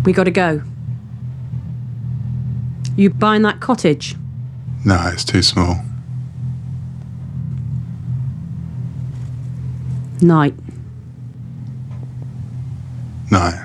We gotta go. You buying that cottage? No, it's too small. Night. Night.